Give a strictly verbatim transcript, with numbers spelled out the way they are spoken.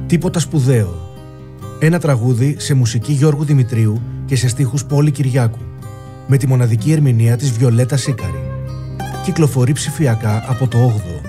Τίποτα σπουδαίο. Ένα τραγούδι σε μουσική Γιώργου Δημητρίου και σε στίχους Πόλη Κυριάκου, με τη μοναδική ερμηνεία της Βιολέτα Σίκαρη. Κυκλοφορεί ψηφιακά από το όγδοο.